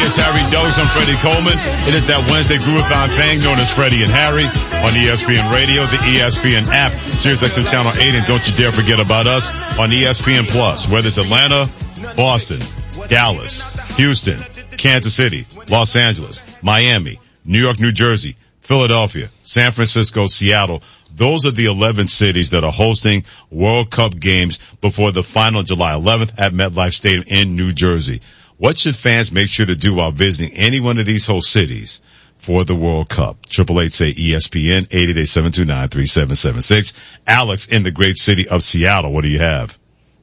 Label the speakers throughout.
Speaker 1: it's Harry Douglas. I'm Freddie Coleman. It is that Wednesday Groovathon thing known as Freddie and Harry on ESPN Radio, the ESPN app, SiriusXM Channel 8, and don't you dare forget about us on ESPN Plus. Whether it's Atlanta, Boston, Dallas, Houston, Kansas City, Los Angeles, Miami, New York, New Jersey, Philadelphia, San Francisco, Seattle. Those are the 11 cities that are hosting World Cup games before the final July 11th at MetLife Stadium in New Jersey. What should fans make sure to do while visiting any one of these host cities for the World Cup? 888-SAY-ESPN, 888-729-3776. Alex in the great city of Seattle. What do you have?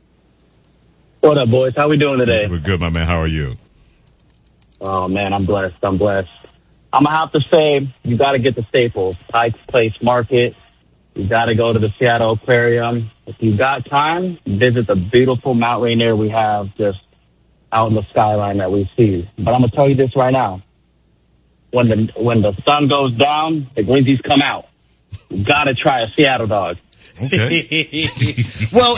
Speaker 2: What up, boys? How we doing today?
Speaker 1: We're good, my man. How are you?
Speaker 2: Oh, man, I'm blessed. I'm going to have to say, you got to get the staples. Pike's Place Market. You got to go to the Seattle Aquarium. If you got time, visit the beautiful Mount Rainier we have just out in the skyline that we see. But I'm going to tell you this right now. When the sun goes down, the glizzies come out. You got to try a Seattle dog.
Speaker 1: Okay.
Speaker 3: Well,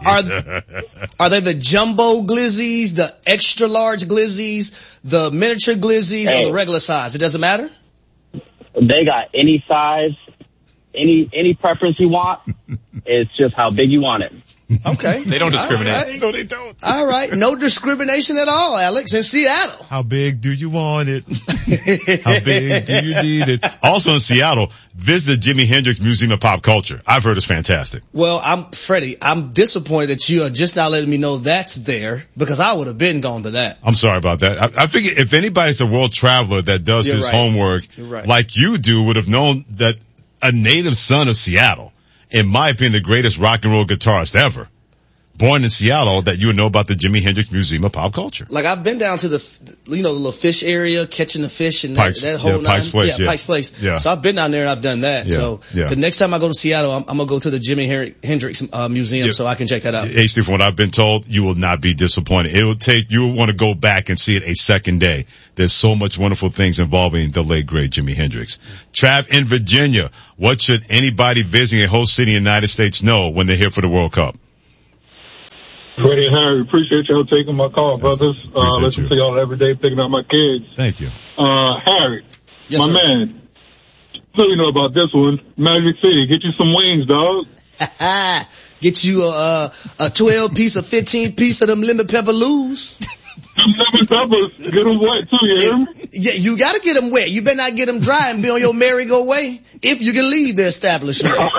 Speaker 3: are they the jumbo glizzies, the extra large glizzies, the miniature glizzies, or the regular size? It doesn't matter?
Speaker 2: They got any size, any preference you want. It's just how big you want it.
Speaker 3: Okay.
Speaker 4: They don't discriminate.
Speaker 3: All right.
Speaker 1: No, they don't.
Speaker 3: All right. No discrimination at all, Alex, in Seattle.
Speaker 1: How big do you want it? How big do you need it? Also in Seattle, visit the Jimi Hendrix Museum of Pop Culture. I've heard it's fantastic.
Speaker 3: Well, Freddie, I'm disappointed that you are just not letting me know that's there because I would have been gone to that.
Speaker 1: I'm sorry about that. I figure if anybody's a world traveler that does his homework like you do would have known that a native son of Seattle, in my opinion, the greatest rock and roll guitarist ever, born in Seattle, that you would know about the Jimi Hendrix Museum of Pop Culture.
Speaker 3: Like I've been down to the little fish area, catching the fish and that whole
Speaker 1: Pike's Place.
Speaker 3: Yeah, Pike's Place.
Speaker 1: Yeah.
Speaker 3: So I've been down there and I've done that. So the next time I go to Seattle, I'm going to go to the Jimi Hendrix Museum so I can check that out.
Speaker 1: HD, from what I've been told, you will not be disappointed. You will want to go back and see it a second day. There's so much wonderful things involving the late great Jimi Hendrix. Trav in Virginia, what should anybody visiting a host city in the United States know when they're here for the World Cup?
Speaker 5: Freddie and Harry, appreciate y'all taking my call, brothers. Listen to y'all every day, picking up my kids.
Speaker 1: Thank you.
Speaker 5: Harry,
Speaker 3: yes,
Speaker 5: my man, so you know about this one. Magic City, get you some wings, dog.
Speaker 3: Get you a 12-piece or 15-piece of them lemon pepper loos.
Speaker 5: Lemon peppers, get them wet too, you hear me?
Speaker 3: Yeah, you gotta get them wet. You better not get them dry and be on your merry-go way if you can leave the establishment.
Speaker 5: Hey,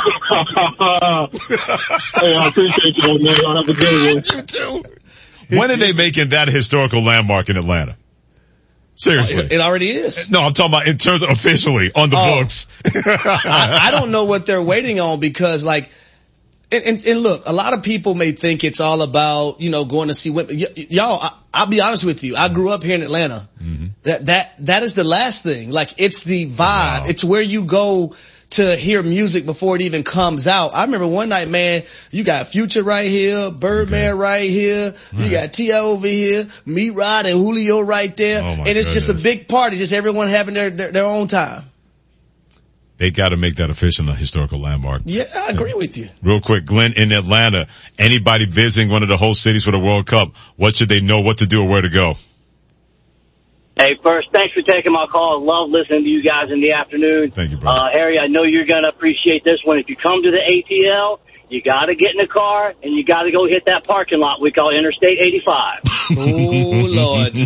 Speaker 5: I appreciate y'all, man. Y'all have a good one.
Speaker 1: You too. When are they making that a historical landmark in Atlanta? Seriously.
Speaker 3: It already is.
Speaker 1: No, I'm talking about in terms of officially on the books.
Speaker 3: I don't know what they're waiting on because and look, a lot of people may think it's all about, going to see women. Y'all, I'll be honest with you. I grew up here in Atlanta. Mm-hmm. That is the last thing. Like, it's the vibe. Wow. It's where you go to hear music before it even comes out. I remember one night, man, you got Future right here, Birdman right here, you got T.I. over here, me, Rod, and Julio right there. And it's just a big party, just everyone having their own time.
Speaker 1: They got to make that official a historical landmark.
Speaker 3: Yeah, I agree with you.
Speaker 1: Real quick, Glenn in Atlanta, anybody visiting one of the host cities for the World Cup, what should they know, what to do, or where to go?
Speaker 6: Hey, first, thanks for taking my call. I love listening to you guys in the afternoon.
Speaker 1: Thank you, brother.
Speaker 6: Harry, I know you're going to appreciate this one. If you come to the ATL, you got to get in the car, and you got to go hit that parking lot we call Interstate 85.
Speaker 3: Oh, Lord.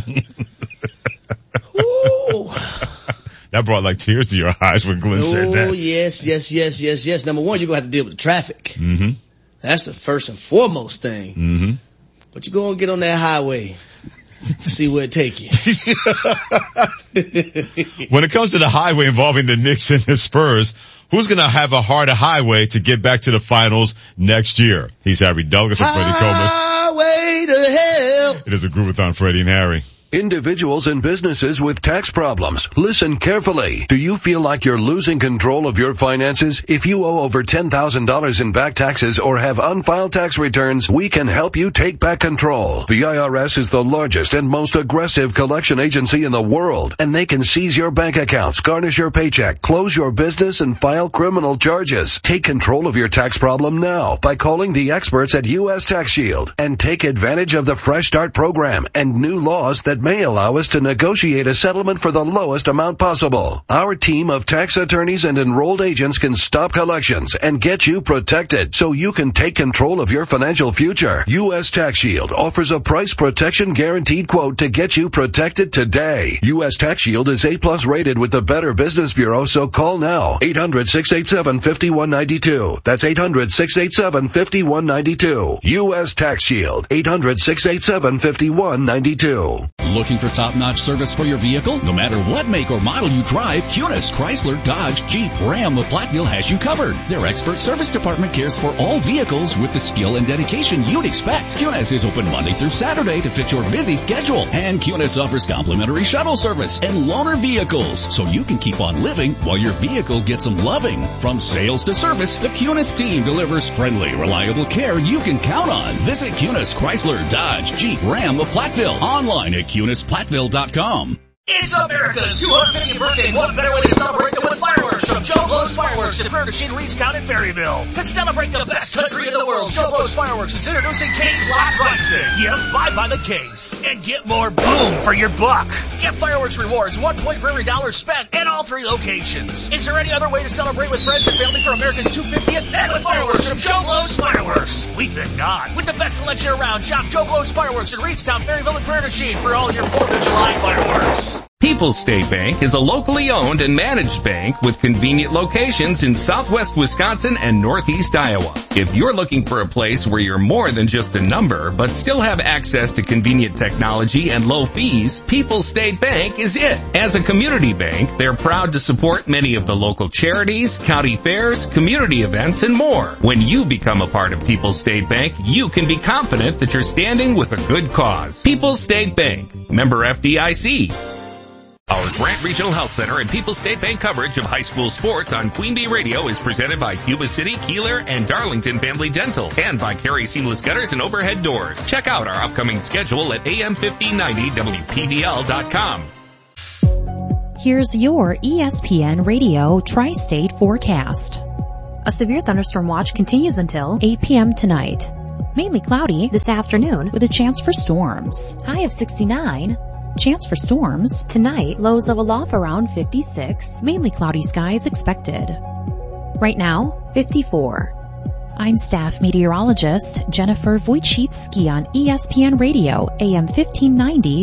Speaker 3: Ooh.
Speaker 1: That brought like tears to your eyes when Glenn said that.
Speaker 3: Oh, yes. Number one, you're going to have to deal with the traffic.
Speaker 1: Mm-hmm.
Speaker 3: That's the first and foremost thing.
Speaker 1: Mm-hmm.
Speaker 3: But you're going to get on that highway. See where it take you.
Speaker 1: When it comes to the highway involving the Knicks and the Spurs, who's going to have a harder highway to get back to the finals next year? He's Harry Douglas and Freddie Coleman.
Speaker 3: Highway to hell.
Speaker 1: It is a Groovathon, Freddie and Harry.
Speaker 7: Individuals and businesses with tax problems, listen carefully. Do you feel like you're losing control of your finances? If you owe over $10,000 in back taxes or have unfiled tax returns, we can help you take back control. The IRS is the largest and most aggressive collection agency in the world, and they can seize your bank accounts, garnish your paycheck, close your business, and file criminal charges. Take control of your tax problem now by calling the experts at U.S. Tax Shield and take advantage of the Fresh Start program and new laws that that may allow us to negotiate a settlement for the lowest amount possible. Our team of tax attorneys and enrolled agents can stop collections and get you protected so you can take control of your financial future. U.S. Tax Shield offers a price protection guaranteed quote to get you protected today. U.S. Tax Shield is A+ rated with the Better Business Bureau, so call now. 800-687-5192. That's 800-687-5192. U.S. Tax Shield. 800-687-5192.
Speaker 4: Looking for top-notch service for your vehicle? No matter what make or model you drive, Cunis, Chrysler, Dodge, Jeep, Ram of Platteville has you covered. Their expert service department cares for all vehicles with the skill and dedication you'd expect. Cunis is open Monday through Saturday to fit your busy schedule. And Cunis offers complimentary shuttle service and loaner vehicles, so you can keep on living while your vehicle gets some loving. From sales to service, the Cunis team delivers friendly, reliable care you can count on. Visit Cunis, Chrysler, Dodge, Jeep, Ram of Platteville. Online at CunisPlatteville.com.
Speaker 8: It's America's 250th birthday. What better way to celebrate than with fireworks from Joe Blow's Fireworks in Prairie du Chien, Reedstown, and Ferryville. To celebrate the best country in the world, Joe Blow's Fireworks is introducing case slot pricing. Yep, buy by the case and get more boom for your buck. Get fireworks rewards, 1 point for every $1 spent in all 3 locations. Is there any other way to celebrate with friends and family for America's 250th and with fireworks from Joe Blow's Fireworks? We think not. With the best selection around, shop Joe Blow's Fireworks in Reedstown, Ferryville, and Prairie du Chien for all your 4th of July fireworks.
Speaker 9: People's State Bank is a locally owned and managed bank with convenient locations in southwest Wisconsin and northeast Iowa. If you're looking for a place where you're more than just a number, but still have access to convenient technology and low fees, People's State Bank is it. As a community bank, they're proud to support many of the local charities, county fairs, community events, and more. When you become a part of People's State Bank, you can be confident that you're standing with a good cause. People's State Bank, member FDIC. Our Grant Regional Health Center and People's State Bank coverage of high school sports on Queen Bee Radio is presented by Cuba City, Keeler, and Darlington Family Dental, and by Carey Seamless Gutters and Overhead Doors. Check out our upcoming schedule at am1590wpdl.com.
Speaker 10: Here's your ESPN Radio Tri-State forecast. A severe thunderstorm watch continues until 8 p.m. tonight. Mainly cloudy this afternoon with a chance for storms. High of 69. Chance for storms. Tonight, lows of a low of around 56. Mainly cloudy skies expected. Right now, 54. I'm staff meteorologist Jennifer Wojcicki on ESPN Radio, AM 1590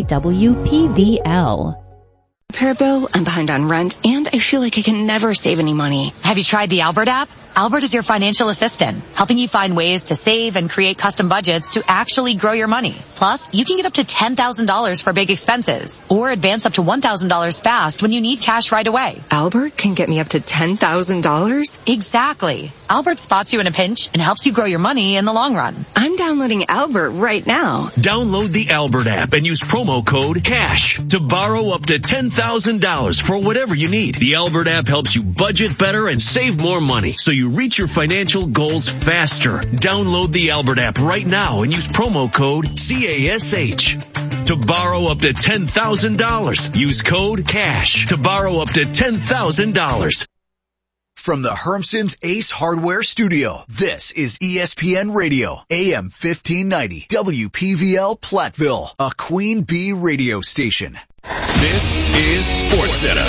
Speaker 10: WPVL.
Speaker 11: Repair bill, I'm behind on rent, and I feel like I can never save any money.
Speaker 12: Have you tried the Albert app? Albert is your financial assistant, helping you find ways to save and create custom budgets to actually grow your money. Plus, you can get up to $10,000 for big expenses, or advance up to $1,000 fast when you need cash right away.
Speaker 11: Albert can get me up to $10,000?
Speaker 12: Exactly. Albert spots you in a pinch and helps you grow your money in the long run.
Speaker 11: I'm downloading Albert right now.
Speaker 13: Download the Albert app and use promo code CASH to borrow up to $10,000 for whatever you need. The Albert app helps you budget better and save more money, so you reach your financial goals faster. Download the Albert app right now and use promo code CASH to borrow up to $10,000. Use code CASH to borrow up to $10,000.
Speaker 14: From the Hermson's Ace Hardware Studio, this is ESPN Radio, AM 1590, WPVL Platteville, a Queen Bee radio station.
Speaker 13: This is SportsCenter.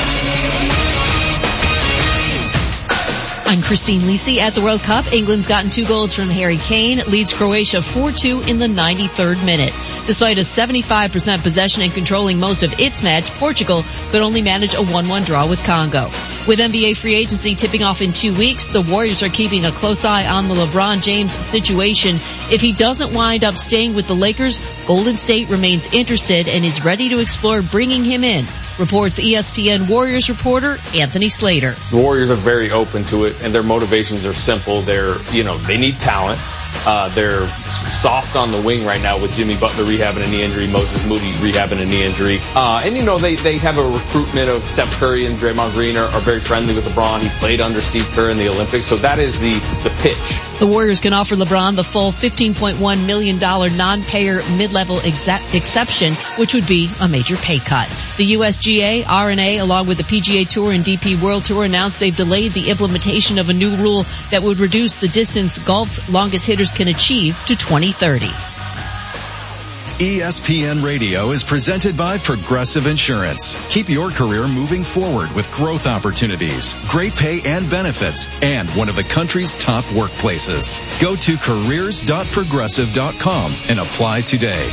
Speaker 15: I'm Christine Lisi. At the World Cup, England's gotten 2 goals from Harry Kane, leads Croatia 4-2 in the 93rd minute. Despite a 75% possession and controlling most of its match, Portugal could only manage a 1-1 draw with Congo. With NBA free agency tipping off in 2 weeks, the Warriors are keeping a close eye on the LeBron James situation. If he doesn't wind up staying with the Lakers, Golden State remains interested and is ready to explore bringing him in, reports ESPN Warriors reporter Anthony Slater.
Speaker 16: The Warriors are very open to it, and their motivations are simple. They need talent. They're soft on the wing right now with Jimmy Butler rehabbing a knee injury, Moses Moody rehabbing a knee injury. They have a recruitment of Steph Curry and Draymond Green are very friendly with LeBron. He played under Steve Kerr in the Olympics, so that is the pitch.
Speaker 15: The Warriors can offer LeBron the full $15.1 million non-payer mid-level exception, which would be a major pay cut. The USGA, RNA, along with the PGA Tour and DP World Tour announced they've delayed the implementation of a new rule that would reduce the distance golf's longest hitters can achieve to 2030.
Speaker 17: ESPN Radio is presented by Progressive Insurance. Keep your career moving forward with growth opportunities, great pay and benefits, and one of the country's top workplaces. Go to careers.progressive.com and apply today.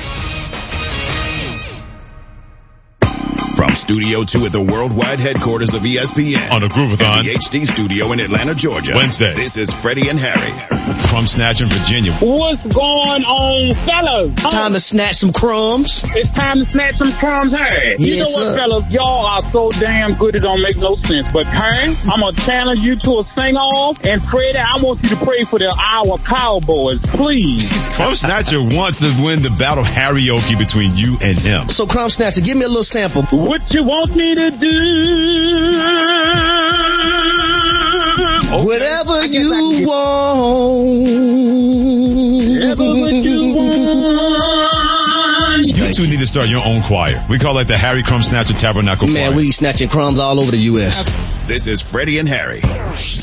Speaker 18: From Studio 2 at the worldwide headquarters of ESPN.
Speaker 1: On a Groovathon.
Speaker 18: The HD studio in Atlanta, Georgia.
Speaker 1: Wednesday.
Speaker 18: This is Freddie and Harry.
Speaker 1: Crumb Snatch in Virginia.
Speaker 19: What's going on, fellas?
Speaker 3: Time to snatch some crumbs.
Speaker 19: It's time to snatch some crumbs, Harry. You know what, fellas? Y'all are so damn good it don't make no sense. But, Harry, I'm going to challenge you to a sing-off. And, Freddie, I want you to pray for our Cowboys, please.
Speaker 1: Crumb Snatcher wants to win the battle karaoke between you and him.
Speaker 3: So, Crumb Snatcher, give me a little sample.
Speaker 19: What you want me to do? Okay.
Speaker 3: Whatever you want.
Speaker 19: Whatever you want.
Speaker 1: You two need to start your own choir. We call it the Harry Crumb Snatcher Tabernacle Choir.
Speaker 3: Man, we snatching crumbs all over the U.S.
Speaker 18: This is Freddie and Harry.